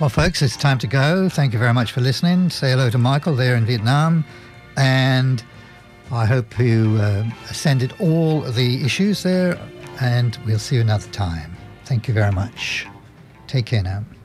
Well, folks, it's time to go. Thank you very much for listening. Say hello to Michael there in Vietnam. And I hope you ascended all the issues there. And we'll see you another time. Thank you very much. Take care now.